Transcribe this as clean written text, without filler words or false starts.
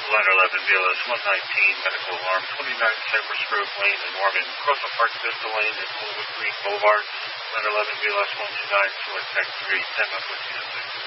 Ladder 11, BLS 119, medical alarm, 29 Cypress Grove Lane in Norman, Croswell Park Vista Lane and Woodwood Green Boulevard. Ladder 11, BLS 129, Select Tech 3, 10 with you.